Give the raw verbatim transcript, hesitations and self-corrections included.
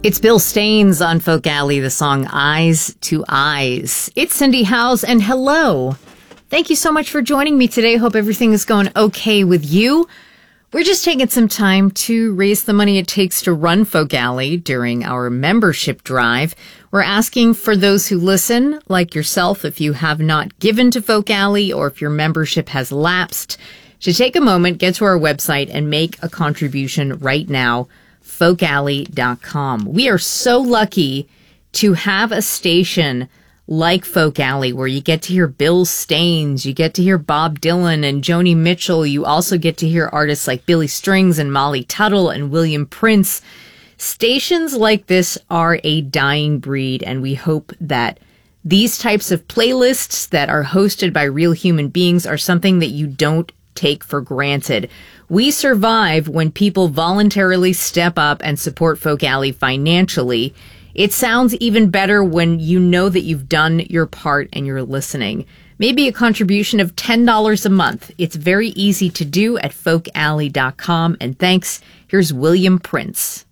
It's Bill Staines on Folk Alley, the song Eyes to Eyes. It's Cindy Howes, and hello. Thank you so much for joining me today. Hope everything is going okay with you. We're just taking some time to raise the money it takes to run Folk Alley during our membership drive. We're asking for those who listen, like yourself, if you have not given to Folk Alley or if your membership has lapsed, to take a moment, get to our website, and make a contribution right now. folk alley dot com. We are so lucky to have a station like Folk Alley where you get to hear Bill Staines, you get to hear Bob Dylan and Joni Mitchell. You also get to hear artists like Billy Strings and Molly Tuttle and William Prince. Stations like this are a dying breed, and we hope that these types of playlists that are hosted by real human beings are something that you don't take for granted. We survive when people voluntarily step up and support Folk Alley financially. It sounds even better when you know that you've done your part and you're listening. Maybe a contribution of ten dollars a month. It's very easy to do at folk alley dot com. And thanks. Here's William Prince.